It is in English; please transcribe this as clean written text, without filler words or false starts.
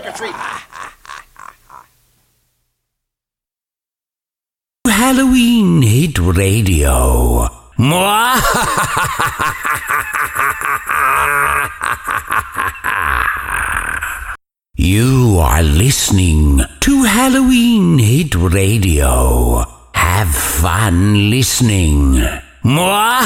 or treat. Halloween Hit Radio. You are listening to Halloween Hit Radio. Have fun listening.